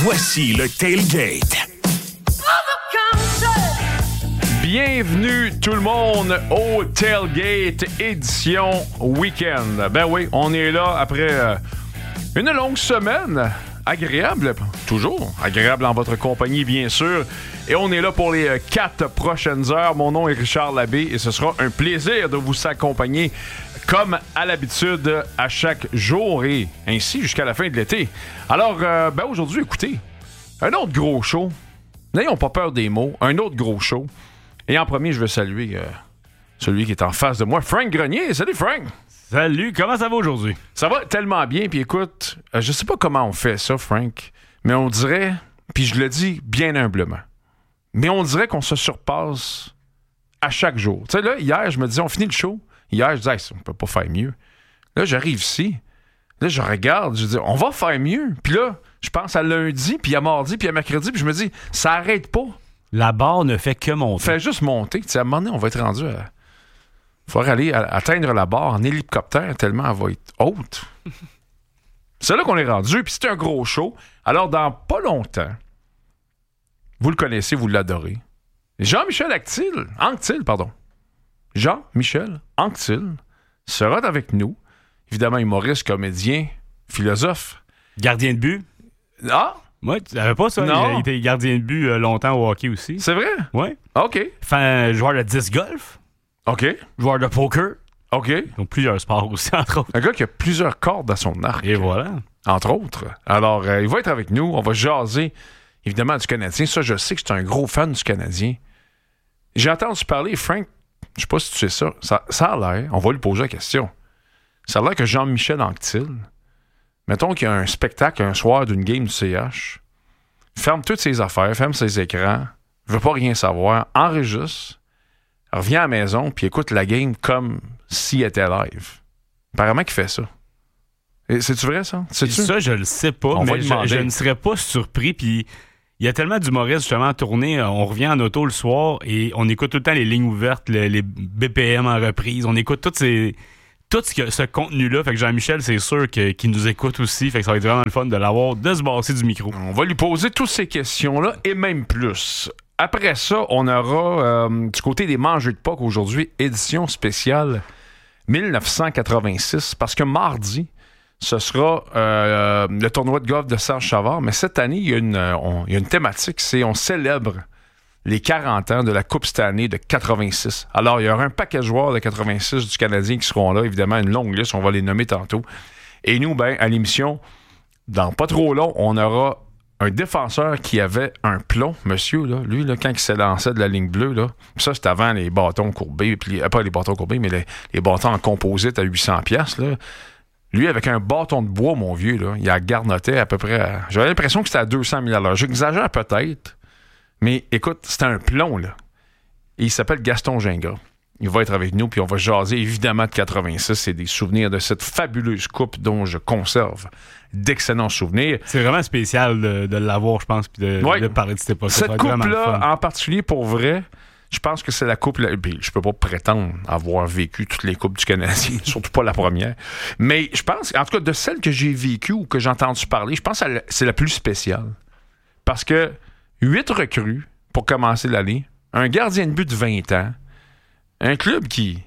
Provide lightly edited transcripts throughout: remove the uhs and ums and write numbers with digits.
Voici le Tailgate. Bienvenue tout le monde au Tailgate édition week-end. Ben oui, on est là après une longue semaine. Agréable, toujours agréable en votre compagnie, bien sûr. Et on est là pour les 4 prochaines heures. Mon nom est Richard Labbé et ce sera un plaisir de vous accompagner comme à l'habitude à chaque jour et ainsi jusqu'à la fin de l'été. Alors, aujourd'hui, écoutez, un autre gros show. N'ayons pas peur des mots. Un autre gros show. Et en premier, je veux saluer celui qui est en face de moi, Frank Grenier. Salut, Frank! Salut, comment ça va aujourd'hui? Ça va tellement bien, puis écoute, je sais pas comment on fait ça, Frank, mais on dirait, puis je le dis bien humblement, mais on dirait qu'on se surpasse à chaque jour. Tu sais, là, hier, je me disais, on finit le show. Hier, je disais, on peut pas faire mieux. Là, j'arrive ici, là, je regarde, je dis, on va faire mieux. Puis là, je pense à lundi, puis à mardi, puis à mercredi, puis je me dis, ça arrête pas. La barre ne fait que monter. Fait juste monter. Tu sais, à un moment donné, on va être rendu à... Il faudra aller atteindre la barre en hélicoptère tellement elle va être haute. C'est là qu'on est rendu, puis c'est un gros show. Alors, dans pas longtemps, vous le connaissez, vous l'adorez. Jean-Michel Anctil sera avec nous. Évidemment, humoriste, comédien, philosophe. Gardien de but. Ah! Ouais, tu savais pas ça? Non. Il était gardien de but longtemps au hockey aussi. C'est vrai? Ouais. OK. Joueur de disc golf. OK. Joueur de poker. OK. Donc plusieurs sports aussi, entre autres. Un gars qui a plusieurs cordes à son arc. Et voilà. Entre autres. Alors, il va être avec nous. On va jaser, évidemment, du Canadien. Ça, je sais que c'est un gros fan du Canadien. J'ai entendu parler, Frank, je sais pas si tu sais ça. Ça a l'air, on va lui poser la question. Ça a l'air que Jean-Michel Anctil, mettons qu'il y a un spectacle un soir d'une game du CH, ferme toutes ses affaires, ferme ses écrans, veut pas rien savoir, enregistre, revient à la maison, puis écoute la game comme s'il était live. Apparemment qu'il fait ça. Et c'est-tu vrai, ça? Sais-tu? Ça, je le sais pas, On va mais lui demander. je ne serais pas surpris. Puis il y a tellement d'humoristes, justement, à tourner. On revient en auto le soir et on écoute tout le temps les lignes ouvertes, les BPM en reprise. On écoute tout ce contenu-là. Fait que Jean-Michel, c'est sûr qu'il nous écoute aussi. Fait que ça va être vraiment le fun de l'avoir, de se basser du micro. On va lui poser toutes ces questions-là et même plus. Après ça, on aura du côté des mangeux de Pâques aujourd'hui, édition spéciale 1986, parce que mardi, ce sera le tournoi de golf de Serge Savard. Mais cette année, il y a une thématique, c'est on célèbre les 40 ans de la Coupe Stanley de 86. Alors, il y aura un paquet de joueurs de 86 du Canadien qui seront là. Évidemment, une longue liste, on va les nommer tantôt. Et nous, à l'émission, dans pas trop long, on aura un défenseur qui avait un plomb, monsieur, là, lui, là, quand il s'est lancé de la ligne bleue, là, ça, c'était avant les bâtons courbés, puis pas les bâtons courbés, mais les bâtons en composite à 800$, là. Lui, avec un bâton de bois, mon vieux, là, il a garnoté à peu près... J'avais l'impression que c'était à 200 000 $. J'exagère peut-être, mais écoute, c'était un plomb, là. Et il s'appelle Gaston Gingras. Il va être avec nous, puis on va jaser évidemment de 86 et des souvenirs de cette fabuleuse coupe dont je conserve d'excellents souvenirs. C'est vraiment spécial de l'avoir, je pense, puis de parler de cette époque. Cette coupe-là, en particulier, pour vrai, je pense que c'est la coupe... Je peux pas prétendre avoir vécu toutes les coupes du Canadien, surtout pas la première. Mais je pense, en tout cas, de celles que j'ai vécues ou que j'ai entendu parler, je pense que c'est la plus spéciale. Parce que 8 recrues pour commencer l'année, un gardien de but de 20 ans, un club qui...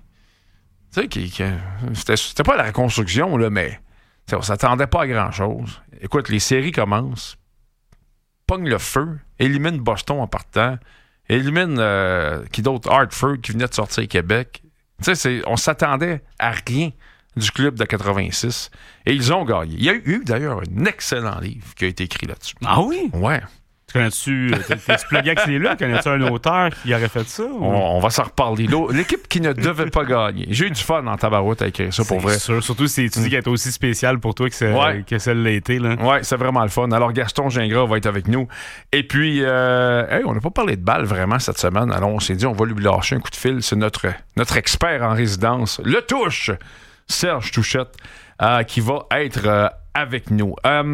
Tu sais, c'était pas la reconstruction, là, mais on s'attendait pas à grand-chose. Écoute, les séries commencent, pogne le feu, élimine Boston en partant, élimine qui d'autre? Hartford qui venait de sortir Québec. Tu sais, on s'attendait à rien du club de 86 et ils ont gagné. Il y a eu d'ailleurs un excellent livre qui a été écrit là-dessus. Ah oui? Ouais. T'es-tu plugué avec ces là? Connais-tu un auteur qui aurait fait ça? Ou? On va s'en reparler. L'équipe qui ne devait pas gagner. J'ai eu du fun en tabarouette à écrire ça, pour vrai. C'est sûr. Surtout si tu dis qu'elle est aussi spéciale pour toi que celle l'a été. Là. Ouais, c'est vraiment le fun. Alors, Gaston Gingras va être avec nous. Et puis, on n'a pas parlé de balle vraiment cette semaine. Alors, on s'est dit, on va lui lâcher un coup de fil. C'est notre expert en résidence, le touche, Serge Touchette, qui va être avec nous.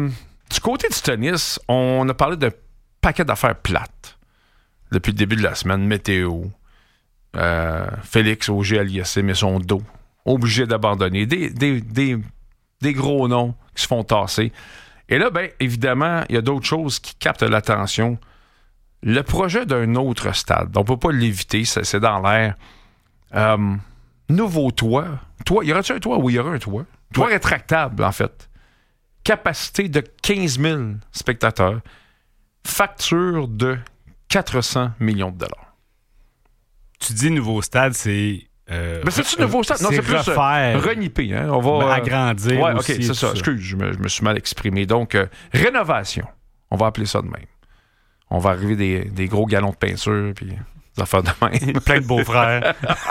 Du côté du tennis, on a parlé de paquet d'affaires plates depuis le début de la semaine. Météo, Félix Auger-Aliassime et son dos, obligé d'abandonner. Des gros noms qui se font tasser. Et là, bien, évidemment, il y a d'autres choses qui captent l'attention. Le projet d'un autre stade, on ne peut pas l'éviter, c'est dans l'air. Nouveau toit. Y aura-t-il un toit? Oui, il y aura un toit. Toit rétractable, en fait. Capacité de 15 000 spectateurs. Facture de 400 millions de dollars. Tu dis nouveau stade, c'est... Mais c'est-tu nouveau stade? Non, c'est plus renippé. Hein? On va agrandir. Ouais, aussi, OK, c'est ça. Excuse, je me suis mal exprimé. Donc, rénovation. On va appeler ça de même. On va arriver des gros galons de peinture, puis des affaires de même. Plein de beaux-frères.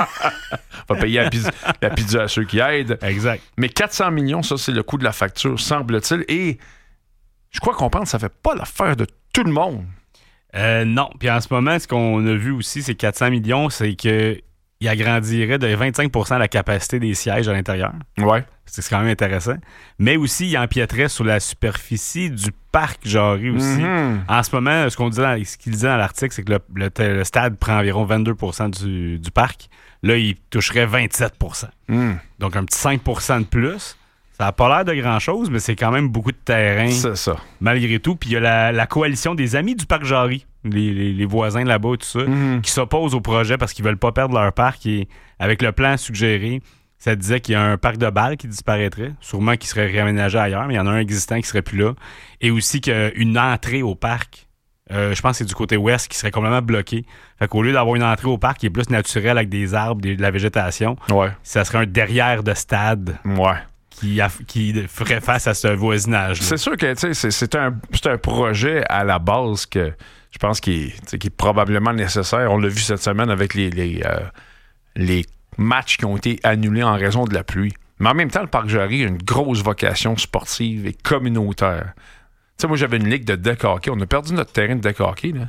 On va payer la pizza à ceux qui aident. Exact. Mais 400 millions, ça, c'est le coût de la facture, semble-t-il. Et je crois qu'on pense que ça fait pas l'affaire de tout le monde. Non. Puis en ce moment, ce qu'on a vu aussi, c'est 400 millions, c'est qu'il agrandirait de 25% la capacité des sièges à l'intérieur. Ouais. C'est quand même intéressant. Mais aussi, il empiéterait sur la superficie du parc Jarry aussi. Mm-hmm. En ce moment, ce qu'il disait dans l'article, c'est que le stade prend environ 22% du parc. Là, il toucherait 27%. Donc, un petit 5% de plus. Ça n'a pas l'air de grand-chose, mais c'est quand même beaucoup de terrain. C'est ça. Malgré tout. Puis il y a la coalition des amis du parc Jarry, les voisins là-bas et tout ça, qui s'opposent au projet parce qu'ils veulent pas perdre leur parc. Et avec le plan suggéré, ça disait qu'il y a un parc de balles qui disparaîtrait, sûrement qui serait réaménagé ailleurs, mais il y en a un existant qui serait plus là. Et aussi qu'une entrée au parc, je pense que c'est du côté ouest, qui serait complètement bloquée. Fait qu'au lieu d'avoir une entrée au parc qui est plus naturelle avec des arbres, de la végétation, ça serait un derrière de stade. Ouais. Qui ferait face à ce voisinage. C'est sûr que c'est un projet à la base que je pense qui est probablement nécessaire. On l'a vu cette semaine avec les matchs qui ont été annulés en raison de la pluie. Mais en même temps, le Parc Jarry a une grosse vocation sportive et communautaire. Moi, j'avais une ligue de deck hockey. On a perdu notre terrain de deck hockey. Là.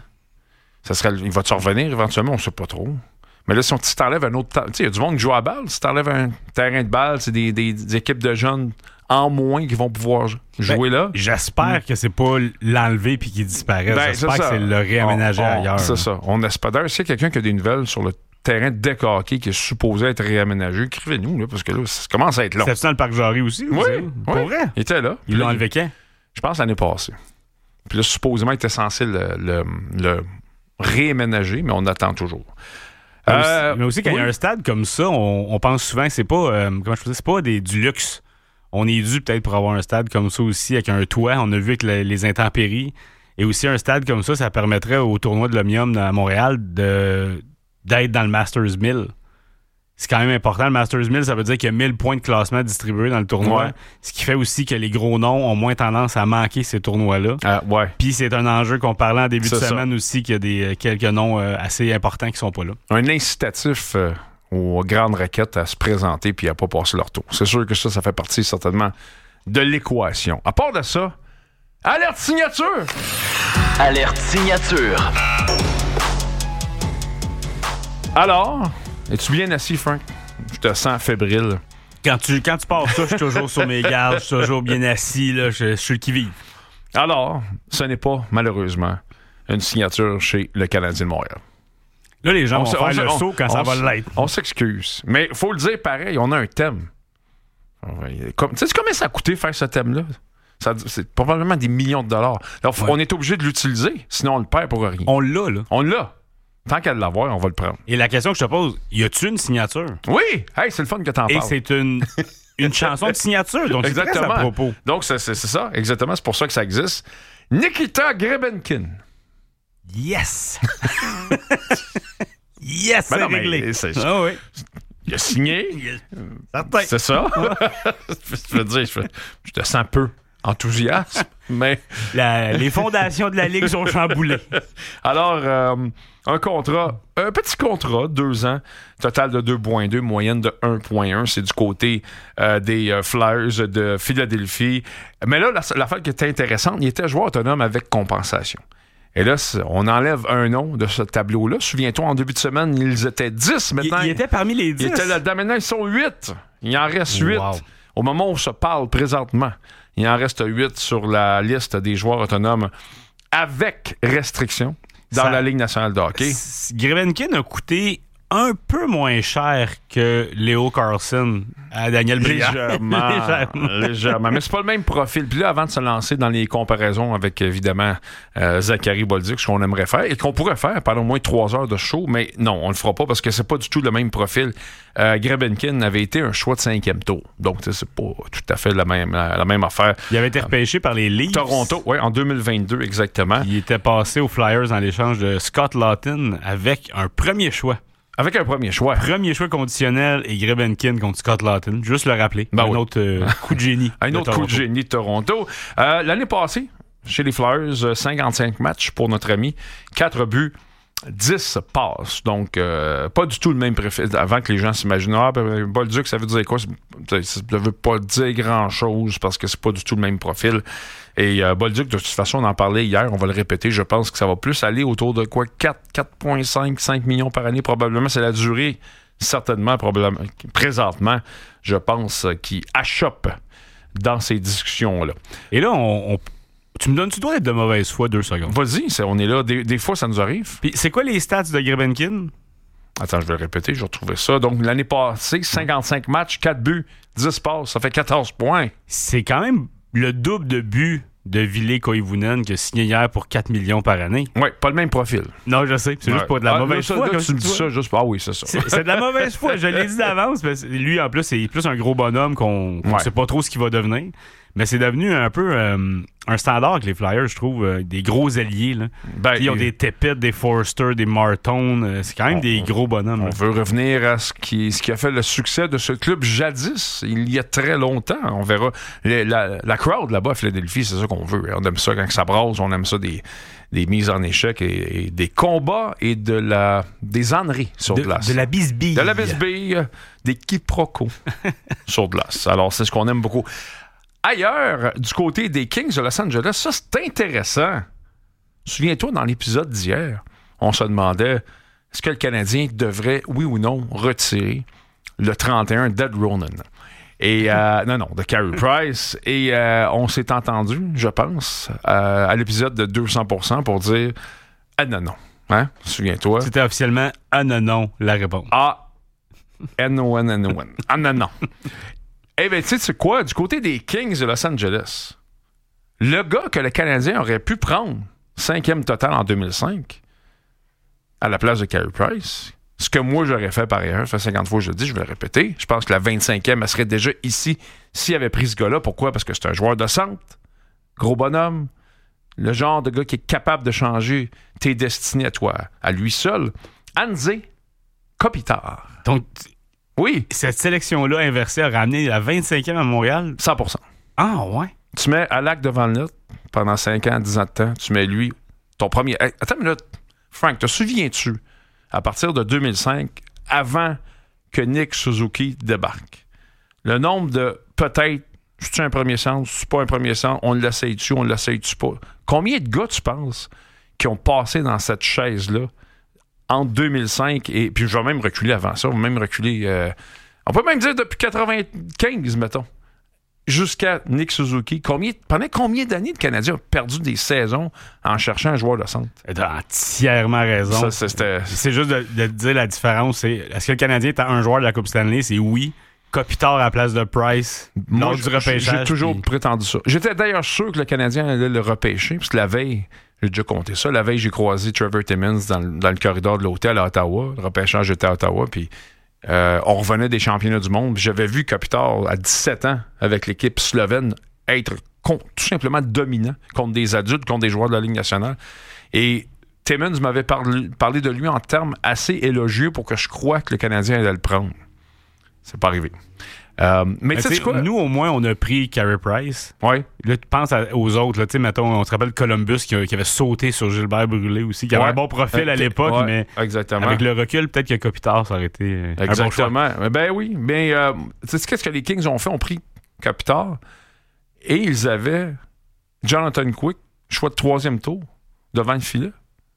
Il va-tu revenir éventuellement? On ne sait pas trop. Mais là, si t'enlèves un autre... Tu sais, il y a du monde qui joue à balle. Si t'enlèves un terrain de balle, c'est des équipes de jeunes en moins qui vont pouvoir jouer là. J'espère que c'est pas l'enlever puis qu'il disparaisse. J'espère que c'est le réaménager ailleurs. C'est ça. On espère. D'ailleurs, s'il y a quelqu'un qui a des nouvelles sur le terrain de deck hockey qui est supposé être réaménagé, écrivez-nous, là, parce que là, ça commence à être long. C'était dans le Parc Jarry aussi? Oui. Pour vrai? Il était là. Ils l'ont enlevé quand? Je pense l'année passée. Puis là, supposément, il était censé le réaménager, mais on attend toujours. Mais aussi, quand il y a un stade comme ça, on pense souvent que c'est pas, c'est pas du luxe. On est dû peut-être pour avoir un stade comme ça aussi, avec un toit. On a vu avec les intempéries. Et aussi, un stade comme ça permettrait au tournoi de l'Omnium à Montréal d'être dans le Masters 1000. C'est quand même important. Le Masters 1000, ça veut dire qu'il y a 1000 points de classement distribués dans le tournoi. Ouais. Ce qui fait aussi que les gros noms ont moins tendance à manquer ces tournois-là. Puis c'est un enjeu qu'on parlait en début de semaine aussi, qu'il y a quelques noms assez importants qui sont pas là. Un incitatif aux grandes raquettes à se présenter puis à pas passer leur tour. C'est sûr que ça fait partie certainement de l'équation. À part de ça, alerte signature! Alerte signature! Alors... Es-tu bien assis, Frank? Je te sens fébrile. Quand tu pars ça, je suis toujours sur mes gardes, je suis toujours bien assis, là, je suis le qui-vive. Alors, ce n'est pas, malheureusement, une signature chez le Canadien de Montréal. Là, les gens vont faire le saut quand ça va l'être. On s'excuse. Mais il faut le dire pareil, on a un thème. Tu sais combien ça a coûté faire ce thème-là? C'est probablement des millions de dollars. Alors, on est obligé de l'utiliser, sinon on le perd pour rien. On l'a, là. On l'a. Tant qu'à l'avoir, on va le prendre. Et la question que je te pose, y a-tu une signature? Oui! Hey, c'est le fun que t'en parles. Et c'est une chanson de signature, donc exactement. C'est très à propos. Donc, c'est ça, exactement. C'est pour ça que ça existe. Nikita Grebenkin. Yes! Yes, ben c'est réglé. Oui. Il a signé. C'est ça. Je veux dire, je te sens peu enthousiaste, mais... Les fondations de la Ligue sont chamboulées. Alors, un petit contrat, 2 ans, total de 2,2, moyenne de 1,1. C'est du côté des Flyers de Philadelphie. Mais là, l'affaire qui était intéressante, il était joueur autonome avec compensation. Et là, on enlève un nom de ce tableau-là. Souviens-toi, en début de semaine, ils étaient 10. Maintenant, il était parmi les 10. Maintenant, ils sont 8. Il en reste 8. Wow. Au moment où on se parle présentement, il en reste 8 sur la liste des joueurs autonomes avec restriction dans la Ligue nationale de hockey. Grebenkin a coûté un peu moins cher que Léo Carlson à Daniel Briand. Légèrement. Mais c'est pas le même profil. Puis là, avant de se lancer dans les comparaisons avec, évidemment, Zachary Bolduc, ce qu'on aimerait faire et qu'on pourrait faire pendant au moins 3 heures de show, mais non, on le fera pas parce que c'est pas du tout le même profil. Grebenkin avait été un choix de 5e tour. Donc, c'est pas tout à fait la même affaire. Il avait été repêché par les Leafs. Toronto, oui, en 2022, exactement. Il était passé aux Flyers en l'échange de Scott Laughton avec un premier choix. Avec un premier choix. Premier choix conditionnel et Grebenkin contre Scott Laughton. Juste le rappeler. Un autre coup de génie. Un autre coup de génie de Toronto. L'année passée, chez les Flyers, 55 matchs pour notre ami. 4 buts, 10 passes. Donc, pas du tout le même profil. Avant que les gens s'imaginent, Bolduc, ça veut dire quoi? Ça ne veut pas dire grand-chose parce que c'est pas du tout le même profil. Et Bolduc, de toute façon, on en parlait hier, on va le répéter, je pense que ça va plus aller autour de quoi? 4,5, 5 millions par année, probablement. C'est la durée, certainement, probablement, présentement, je pense, qui achoppe dans ces discussions-là. Et là, tu me donnes-tu dois être de mauvaise foi 2 secondes? Vas-y, on est là. Des fois, ça nous arrive. Puis c'est quoi les stats de Grebenkin? Attends, je vais le répéter, je vais retrouver ça. Donc, l'année passée, 55 matchs, 4 buts, 10 passes, ça fait 14 points. C'est quand même le double de buts de Ville Koivunen qui a signé hier pour 4 millions par année. Oui, pas le même profil. Non, je sais. C'est juste pas de la mauvaise foi. Là, tu me dis ça juste pas. Ah oui, c'est ça. C'est de la mauvaise foi. Je l'ai dit d'avance. Mais lui, en plus, c'est plus un gros bonhomme qu'on sait pas trop ce qu'il va devenir. Mais c'est devenu un peu un standard avec les Flyers, je trouve. Des gros alliés. Là. Ils ont des Tepitt, des Forster, des Martone. C'est quand même des gros bonhommes. On veut revenir à ce qui a fait le succès de ce club jadis, il y a très longtemps. On verra. La crowd là-bas à Philadelphie, c'est ça qu'on veut. On aime ça quand ça brasse. On aime ça des mises en échec et des combats et des âneries sur glace. De la bisbille. De la bisbille, des quiproquos sur glace. Alors, c'est ce qu'on aime beaucoup. Ailleurs, du côté des Kings de Los Angeles, ça, c'est intéressant. Souviens-toi, dans l'épisode d'hier, on se demandait est-ce que le Canadien devrait, oui ou non, retirer le 31 d'Ed Ronan. Et, de Carey Price. Et on s'est entendu, je pense, à l'épisode de 200% pour dire non. Hein? Souviens-toi. C'était officiellement non, la réponse. N-O-N. Non. Eh bien, tu sais quoi? Du côté des Kings de Los Angeles, le gars que le Canadien aurait pu prendre 5e total en 2005 à la place de Carey Price, ce que moi j'aurais fait par ailleurs, ça fait 50 fois que je le dis, je vais le répéter, je pense que la 25e, elle serait déjà ici s'il avait pris ce gars-là. Pourquoi? Parce que c'est un joueur de centre, gros bonhomme, le genre de gars qui est capable de changer tes destinées à toi, à lui seul. Anze Kopitar. Donc... Oui. Cette sélection-là inversée a ramené la 25e à Montréal? 100%. Ah, ouais. Tu mets Alak devant le net pendant 5 ans, 10 ans de temps. Tu mets lui, ton premier... Hey, attends une minute. Frank, te souviens-tu, à partir de 2005, avant que Nick Suzuki débarque, le nombre de peut-être, c'est-tu un premier centre, c'est pas un premier centre, on l'essaye-tu, on l'essaye-tu pas? Combien de gars, tu penses, qui ont passé dans cette chaise-là entre 2005 et... Puis je vais même reculer avant ça. On va même reculer... on peut même dire depuis 95, mettons. Jusqu'à Nick Suzuki. Pendant combien d'années le Canadien a perdu des saisons en cherchant un joueur de centre? T'as entièrement raison. C'est juste de dire la différence. Est-ce que le Canadien est un joueur de la Coupe Stanley? C'est oui. Kopitar à la place de Price. Moi, j'ai toujours prétendu ça. J'étais d'ailleurs sûr que le Canadien allait le repêcher, parce que la veille... J'ai déjà compté ça. La veille, j'ai croisé Trevor Timmins dans le corridor de l'hôtel à Ottawa. Le repêchage était à Ottawa. Puis on revenait des championnats du monde. Puis j'avais vu Kopitar à 17 ans avec l'équipe slovène être tout simplement dominant contre des adultes, contre des joueurs de la Ligue nationale. Et Timmins m'avait parlé de lui en termes assez élogieux pour que je croie que le Canadien allait le prendre. C'est pas arrivé. Mais tu sais quoi? Nous, au moins, on a pris Carey Price. Oui. Là, tu penses aux autres. Là, mettons, on se rappelle Columbus qui avait sauté sur Gilbert Brûlé aussi, qui avait un bon profil à l'époque, mais exactement. Avec le recul, peut-être que Kopitar, ça aurait été exactement. Un bon choix. Ben oui. Mais tu sais qu'est-ce que les Kings ont fait? Ont pris Kopitar et ils avaient Jonathan Quick, choix de 3e tour, devant le filet.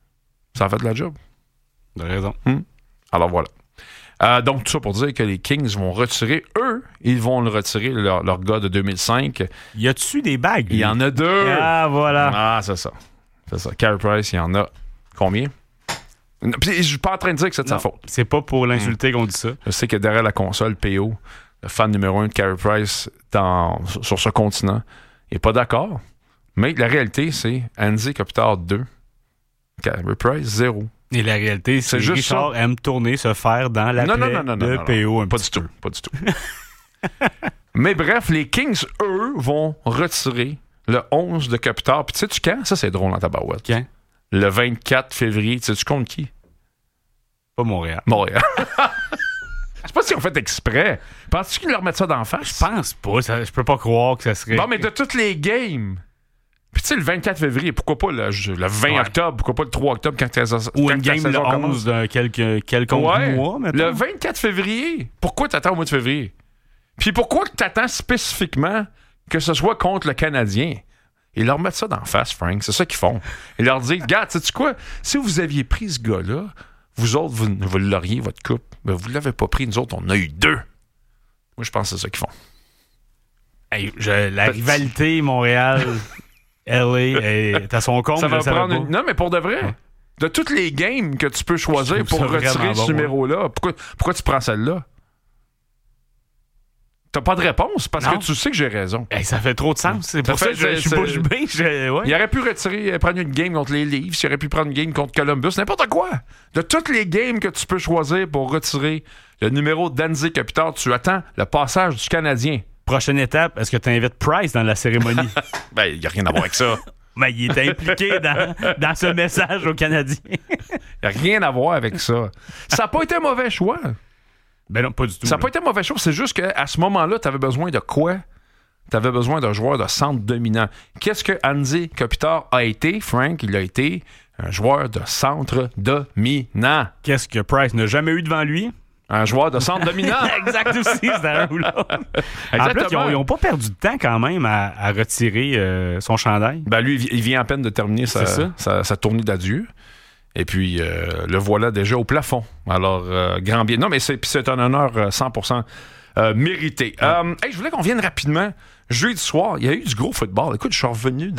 Ça a fait de la job. De raison. Alors voilà. Donc, tout ça pour dire que les Kings vont retirer, ils vont le retirer, leur gars de 2005. Y a-tu des bagues? Il y en a 2. Ah, voilà. Ah, c'est ça. C'est ça. Carey Price, il y en a combien? Puis, je suis pas en train de dire que c'est de sa Non, faute. c'est pas pour l'insulter qu'on dit ça. Je sais que derrière la console, PO, le fan numéro 1 de Carey Price sur ce continent, il n'est pas d'accord. Mais la réalité, c'est Andy Kopitar 2, Carey Price 0. Et la réalité, c'est que Richard aime tourner, se faire dans la plaie de PO un pas petit peu. Pas du tout. Mais bref, les Kings, eux, vont retirer le 11 de Kopitar. Puis tu sais-tu quand? Ça, c'est drôle dans ta barouette. Quand? Le 24 février. Tu sais-tu contre qui? Pas Montréal. Montréal. Je sais pas si on fait exprès. Penses-tu qu'ils leur mettent ça d'en face? Je pense pas. Je peux pas croire que ça serait... Bon, mais de toutes les games. Puis tu sais, le 24 février, pourquoi pas le 20 octobre, pourquoi pas le 3 octobre quand ou une game le 11 d'un quelconque mois, maintenant. Le 24 février. Pourquoi t'attends au mois de février? Puis pourquoi t'attends spécifiquement que ce soit contre le Canadien? Ils leur mettent ça d'en face, Frank. C'est ça qu'ils font. Ils leur disent, regarde, sais-tu quoi? Si vous aviez pris ce gars-là, vous autres, vous l'auriez, votre coupe. Mais vous l'avez pas pris. Nous autres, on a eu 2. Moi, je pense que c'est ça qu'ils font. Hey, la rivalité Montréal... LA est à son compte. Ça va prendre Non, mais pour de vrai, de toutes les games que tu peux choisir pour retirer ce numéro-là, pourquoi tu prends celle-là? T'as pas de réponse parce que tu sais que j'ai raison. Hey, ça fait trop de sens. C'est pour ça que je suis bouche bée. Il aurait pu prendre une game contre les Leafs, il aurait pu prendre une game contre Columbus, n'importe quoi. De toutes les games que tu peux choisir pour retirer le numéro d'Andy Kopitar, tu attends le passage du Canadien. Prochaine étape, est-ce que tu invites Price dans la cérémonie? Ben, il n'y a rien à voir avec ça. Ben, il est impliqué dans ce message aux Canadiens. Il n'y a rien à voir avec ça. Ça n'a pas été un mauvais choix. Ben non, pas du tout. Ça n'a pas été un mauvais choix. C'est juste qu'à ce moment-là, tu avais besoin de quoi? Tu avais besoin d'un joueur de centre dominant. Qu'est-ce que Andy Kopitar a été, Frank? Il a été un joueur de centre dominant. Qu'est-ce que Price n'a jamais eu devant lui? Un joueur de centre dominant. Exact aussi, c'est un ou l'autre. En plus, ils n'ont pas perdu de temps quand même à retirer son chandail. Ben lui, il vient à peine de terminer sa tournée d'adieu. Et puis, le voilà déjà au plafond. Alors, grand bien. Non, mais c'est un honneur 100% mérité. Je voulais qu'on vienne rapidement. Jeudi soir, il y a eu du gros football. Écoute, je suis revenu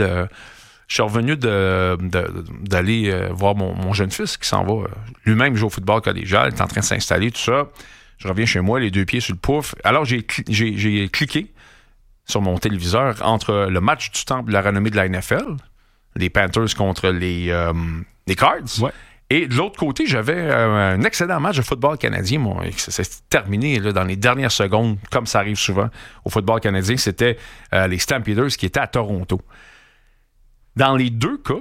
d'aller voir mon jeune fils qui s'en va lui-même jouer au football collégial. Il est en train de s'installer, tout ça. Je reviens chez moi, les 2 pieds sur le pouf. Alors, j'ai cliqué sur mon téléviseur entre le match du temple de la renommée de la NFL, les Panthers contre les Cards. Ouais. Et de l'autre côté, j'avais un excellent match de football canadien. C'est terminé là, dans les dernières secondes, comme ça arrive souvent au football canadien. C'était les Stampeders qui étaient à Toronto. Dans les 2 cas,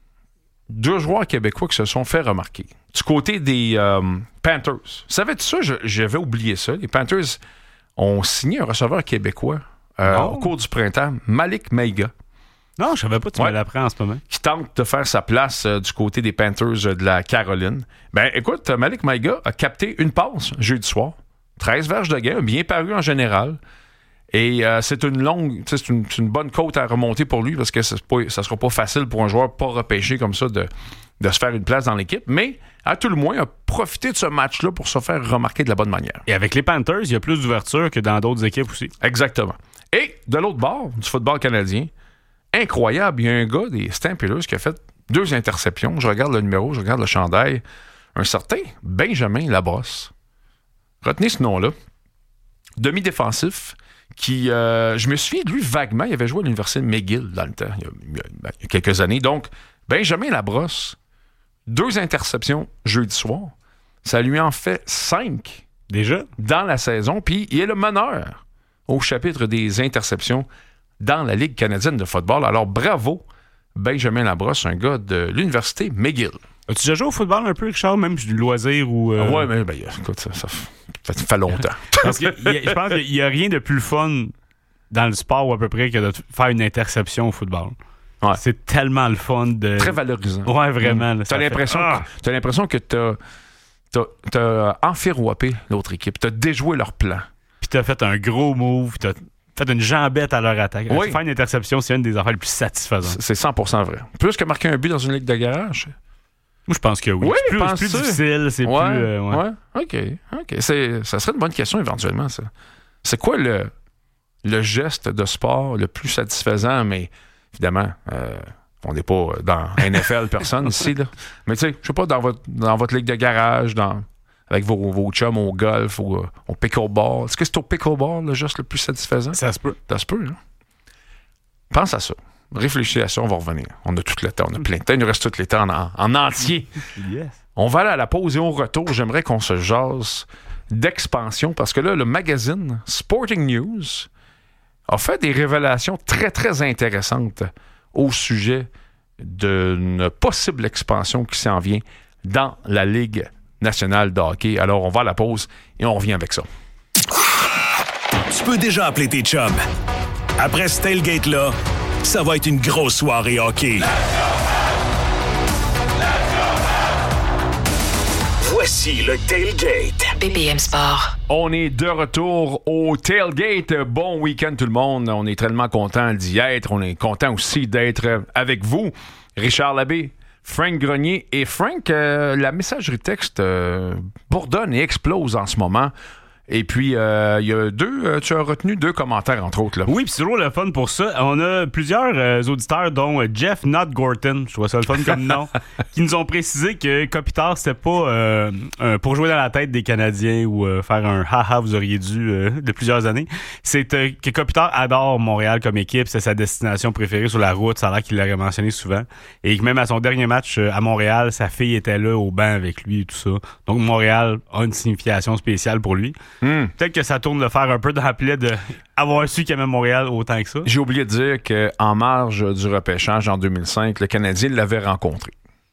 2 joueurs québécois qui se sont fait remarquer. Du côté des Panthers. Savais-tu ça? J'avais oublié ça. Les Panthers ont signé un receveur québécois au cours du printemps, Malik Maiga. Non, je savais pas, tu me l'apprends en ce moment. Qui tente de faire sa place du côté des Panthers de la Caroline. Ben, écoute, Malik Maiga a capté une passe jeudi soir. 13 verges de gain, bien paru en général. Et c'est une bonne côte à remonter pour lui parce que ça sera pas facile pour un joueur pas repêché comme ça de se faire une place dans l'équipe. Mais, à tout le moins, a profité de ce match-là pour se faire remarquer de la bonne manière. Et avec les Panthers, il y a plus d'ouverture que dans d'autres équipes aussi. Exactement. Et de l'autre bord, du football canadien, incroyable, il y a un gars des Stampeders qui a fait 2 interceptions. Je regarde le numéro, je regarde le chandail. Un certain Benjamin Labrosse. Retenez ce nom-là. Demi-défensif. Qui, je me souviens de lui vaguement, il avait joué à l'université de McGill dans le temps, il y a quelques années. Donc, Benjamin Labrosse, 2 interceptions jeudi soir. Ça lui en fait 5 déjà dans la saison. Puis, il est le meneur au chapitre des interceptions dans la Ligue canadienne de football. Alors, bravo, Benjamin Labrosse, un gars de l'université McGill. As-tu déjà joué au football un peu, Richard, même du loisir ou... Oui, mais écoute, ça fait longtemps. Parce que je pense qu'il n'y a rien de plus fun dans le sport à peu près que de faire une interception au football. Ouais. C'est tellement le fun de... Très valorisant. Ouais, vraiment. T'as l'impression que t'as enfiroppé l'autre équipe. T'as déjoué leur plan. Puis t'as fait un gros move. T'as fait une jambette à leur attaque. Oui. Faire une interception, c'est une des affaires les plus satisfaisantes. C'est 100% vrai. Plus que marquer un but dans une ligue de garage... Moi, je pense que oui. C'est plus difficile, c'est plus... Ouais. OK. Ça serait une bonne question éventuellement, ça. C'est quoi le geste de sport le plus satisfaisant, mais évidemment, On n'est pas dans NFL, personne ici, là. Mais tu sais, je sais pas, dans votre ligue de garage, avec vos chums au golf ou au pickleball. Est-ce que c'est au pickleball le geste le plus satisfaisant? Ça se peut. Ça se peut, hein? Pense à ça. Réfléchis à ça, on va revenir. On a tout le temps, on a plein de temps. Il nous reste tout le temps en entier. Yes. On va aller à la pause et au retour, j'aimerais qu'on se jase d'expansion parce que là, le magazine Sporting News a fait des révélations très, très intéressantes au sujet d'une possible expansion qui s'en vient dans la Ligue nationale de hockey. Alors, on va à la pause et on revient avec ça. Tu peux déjà appeler tes chums. Après ce tailgate-là, ça va être une grosse soirée hockey. Voici le tailgate. BPM Sport. On est de retour au tailgate. Bon week-end tout le monde. On est tellement content d'y être. On est content aussi d'être avec vous. Richard Labbé, Frank Grenier. Et Frank, la messagerie texte bourdonne et explose en ce moment. Et puis, il y a tu as retenu 2 commentaires, entre autres. Là. Oui, puis c'est toujours le fun pour ça. On a plusieurs auditeurs, dont Jeff Not Gorton, je trouve ça le fun comme nom, qui nous ont précisé que Kopitar, c'était pas pour jouer dans la tête des Canadiens ou faire un haha, vous auriez dû de plusieurs années. C'est que Kopitar adore Montréal comme équipe, c'est sa destination préférée sur la route, ça a l'air qu'il l'aurait mentionné souvent. Et que même à son dernier match à Montréal, sa fille était là au banc avec lui et tout ça. Donc Montréal a une signification spéciale pour lui. Peut-être que ça tourne le faire un peu dans la plaie d'avoir su qu'il aimait Montréal autant que ça. J'ai oublié de dire qu'en marge du repêchage en 2005, le Canadien l'avait rencontré.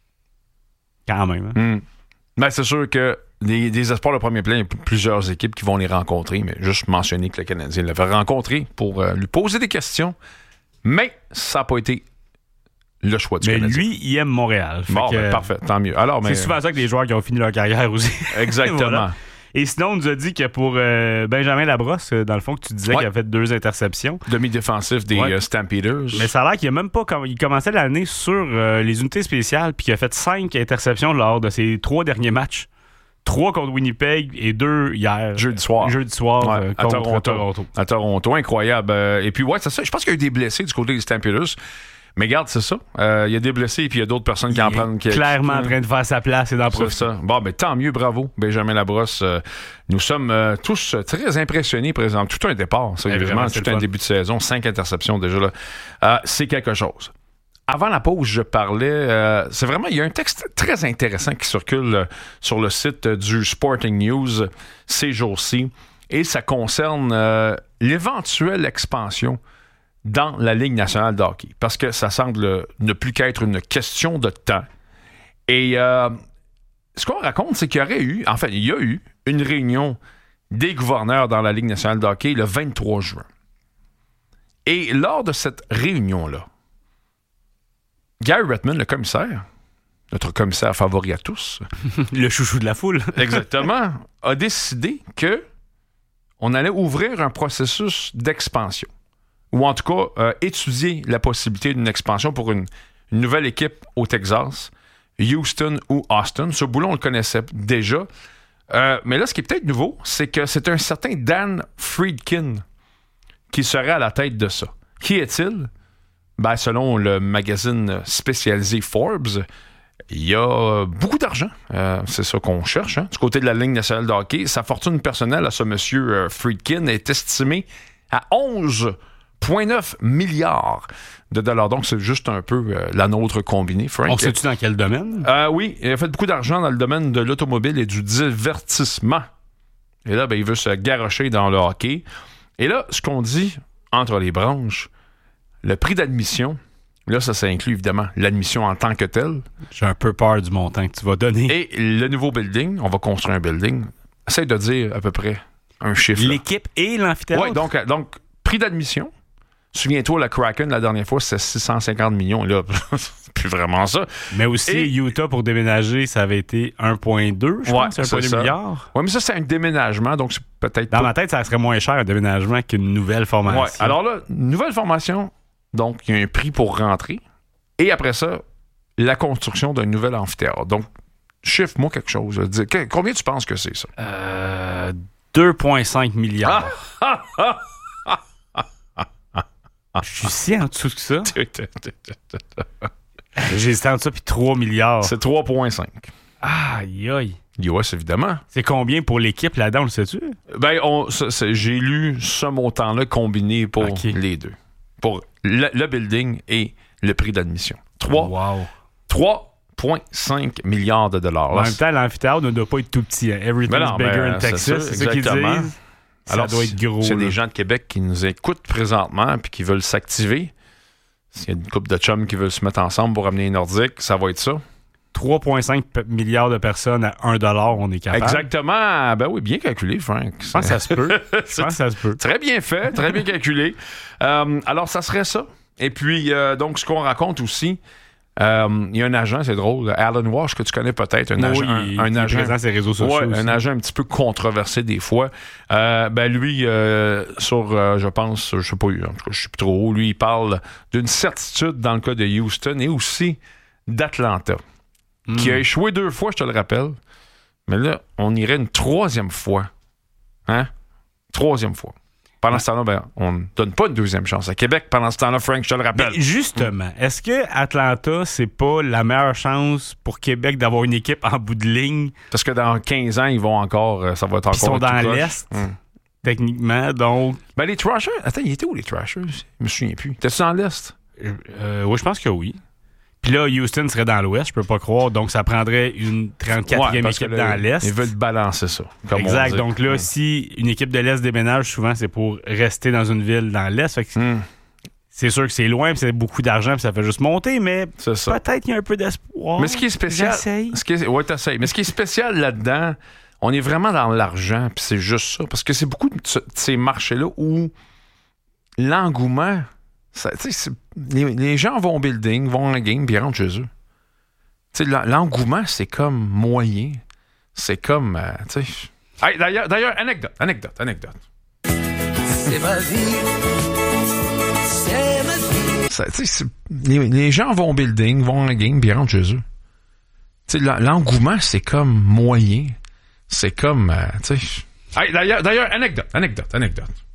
Quand même. Hein? Ben, c'est sûr que des espoirs de premier plan, il y a plusieurs équipes qui vont les rencontrer, mais juste mentionner que le Canadien l'avait rencontré pour lui poser des questions. Mais ça n'a pas été le choix du Canadien. Mais lui, il aime Montréal. Bon, ben, parfait, tant mieux. Alors, c'est souvent ça que des joueurs qui ont fini leur carrière aussi. Exactement. Voilà. Et sinon, on nous a dit que pour Benjamin Labrosse, dans le fond, que tu disais qu'il a fait 2 interceptions. Demi-défensif des Stampeders. Mais ça a l'air qu'il a même pas... Il commençait l'année sur les unités spéciales, puis qu'il a fait 5 interceptions lors de ses 3 derniers matchs. 3 contre Winnipeg et 2 hier. Jeudi soir. Ouais, contre Toronto. À Toronto, incroyable. Et puis, ouais, c'est ça. Je pense qu'il y a eu des blessés du côté des Stampeders. Mais regarde, c'est ça. Il y a des blessés et puis il y a d'autres personnes qui en prennent. Clairement en train de faire sa place et d'en profiter. C'est ça. Bon, ben tant mieux, bravo, Benjamin Labrosse. Nous sommes tous très impressionnés, par exemple. Tout un départ, sérieusement, tout un début de saison, 5 interceptions déjà là. C'est quelque chose. Avant la pause, je parlais. C'est vraiment, il y a un texte très intéressant qui circule sur le site du Sporting News ces jours-ci. Et ça concerne l'éventuelle expansion dans la Ligue nationale de hockey. Parce que ça semble ne plus qu'être une question de temps. Et ce qu'on raconte, c'est qu'il y a eu une réunion des gouverneurs dans la Ligue nationale de hockey le 23 juin. Et lors de cette réunion-là, Gary Bettman, le commissaire, notre commissaire favori à tous, le chouchou de la foule, exactement, a décidé qu'on allait ouvrir un processus d'expansion. Ou en tout cas, étudier la possibilité d'une expansion pour une nouvelle équipe au Texas, Houston ou Austin. Ce boulot, on le connaissait déjà. Mais là, ce qui est peut-être nouveau, c'est que c'est un certain Dan Friedkin qui serait à la tête de ça. Qui est-il? Ben, selon le magazine spécialisé Forbes, il y a beaucoup d'argent. C'est ça qu'on cherche. Hein? Du côté de la Ligue nationale de hockey, sa fortune personnelle à ce monsieur Friedkin est estimée à 11,9 milliards de dollars. Donc, c'est juste un peu la nôtre combinée, Frank. On sait-tu dans quel domaine? Oui, il a fait beaucoup d'argent dans le domaine de l'automobile et du divertissement. Et là, ben, il veut se garrocher dans le hockey. Et là, ce qu'on dit entre les branches, le prix d'admission, là, ça inclut évidemment l'admission en tant que telle. J'ai un peu peur du montant que tu vas donner. Et le nouveau building, on va construire un building. Essaye de dire à peu près un chiffre. L'équipe et l'amphithéâtre? Oui, donc prix d'admission. Souviens-toi, la Kraken, la dernière fois, c'était 650 millions. Là, c'est plus vraiment ça. Mais aussi, Utah, pour déménager, ça avait été 1,2, je pense, 1,2 milliard. Oui, mais ça, c'est un déménagement, donc c'est peut-être Dans ma tête, ça serait moins cher, un déménagement, qu'une nouvelle formation. Ouais. Alors là, nouvelle formation, donc il y a un prix pour rentrer. Et après ça, la construction d'un nouvel amphithéâtre. Donc, chiffre-moi quelque chose. Combien tu penses que c'est, ça? 2,5 milliards. Je suis si en dessous que ça. J'ai hésité entre ça puis 3 milliards. C'est 3,5. Aïe, aïe. US, évidemment. C'est combien pour l'équipe là-dedans, on le sais-tu? Ben, j'ai lu ce montant-là combiné pour les deux. Pour le building et le prix d'admission. 3,5 milliards de dollars. En même temps, l'amphithéâtre ne doit pas être tout petit. Hein. Everything's bigger in Texas, c'est ça qu'ils disent. Alors, ça doit être gros. C'est des gens de Québec qui nous écoutent présentement et qui veulent s'activer. S'il y a une couple de chums qui veulent se mettre ensemble pour amener les Nordiques, ça va être ça. 3,5 milliards de personnes à 1 $, on est capable. Exactement. Ben oui, bien calculé, Frank. Je pense que ça se peut. Très bien fait, très bien calculé. Alors, ça serait ça. Et puis, donc, ce qu'on raconte aussi, il y a un agent, c'est drôle, Alan Walsh, que tu connais peut-être, un agent présent sur les réseaux sociaux. Ouais, un agent un petit peu controversé des fois. Lui, je pense, je sais pas, en tout cas, je suis plus trop haut, lui, il parle d'une certitude dans le cas de Houston et aussi d'Atlanta, qui a échoué 2 fois, je te le rappelle. Mais là, on irait une 3e fois. Hein? 3e fois. Pendant ce temps-là, on ne donne pas une 2e chance à Québec. Pendant ce temps-là, Frank, je te le rappelle. Mais justement, est-ce que Atlanta, c'est pas la meilleure chance pour Québec d'avoir une équipe en bout de ligne? Parce que dans 15 ans, ils vont encore... ça va être encore... Ils sont dans l'Est, techniquement, donc... Ben, les Thrashers... Attends, ils étaient où, les Thrashers? Je me souviens plus. T'es-tu dans l'Est? Oui, je pense que oui. Puis là, Houston serait dans l'Ouest, je peux pas croire. Donc, ça prendrait une 34e équipe dans l'Est. Ils veulent balancer ça. Exact. Donc là, si une équipe de l'Est déménage, souvent, c'est pour rester dans une ville dans l'Est. Fait que c'est sûr que c'est loin, puis c'est beaucoup d'argent, puis ça fait juste monter, mais peut-être qu'il y a un peu d'espoir. Mais ce qui est spécial... Oui, t'essayes. Mais ce qui est spécial là-dedans, on est vraiment dans l'argent, puis c'est juste ça. Parce que c'est beaucoup de ces marchés-là où l'engouement... les gens vont au building, vont en game, puis ils rentrent chez eux. L'engouement, c'est comme moyen. C'est comme... Hey, d'ailleurs, anecdote. C'est ma vie. C'est ma vie. Les gens vont au building, vont en game, puis ils rentrent chez eux. L'engouement, c'est comme moyen. C'est comme... Hey, d'ailleurs, anecdote.